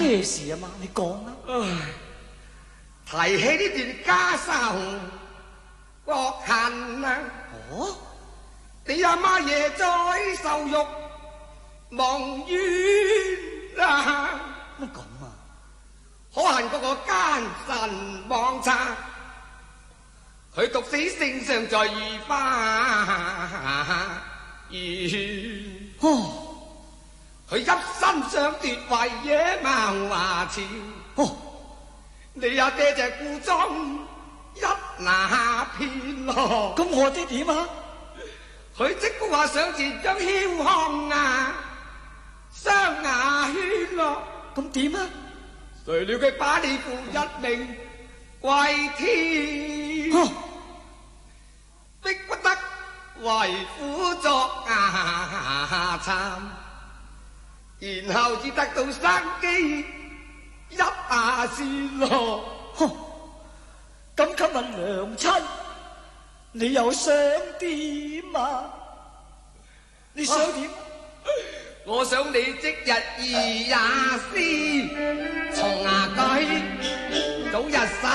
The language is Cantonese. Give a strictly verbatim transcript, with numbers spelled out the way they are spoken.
咩事啊嘛？你講啦。 唉，提起呢段家仇國恨啊！ 哦， 你阿媽爺在受辱蒙冤啊！ 乜咁啊？ 可恨嗰個奸臣妄賊，佢毒死聖上在御花園。 哦。 佢一心想奪位野蠻華朝， 哦， 你阿爹就故中一拿片咯。 咁我爹點啊？ 佢即刻話想自將囂康啊，雙牙圈咯。 咁點啊？ 誰料佢把你父一命歸天， 哦， 逼不得為虎作牙參。然後至得到生機一下先咯。 咁今日娘親，你又想點啊？你想點？ 我想你即日二也思從牙居，早日殺